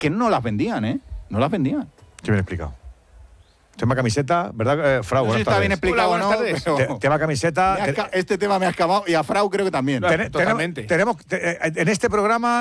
que no las vendían, ¿eh? No las vendían. Qué bien explicado. Tema camiseta, ¿verdad, Frau? No sé si está bien explicado o no, pero Tema camiseta. este tema me ha escamado y a Frau creo que también. Tenemos en este programa